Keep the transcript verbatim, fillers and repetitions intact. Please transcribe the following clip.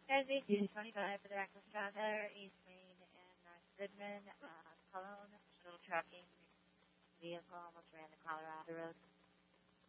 S A two twenty-five for the reckless driver, East Main and North Goodman, uh, Cologne, shuttle trucking vehicle almost ran the Colorado Road.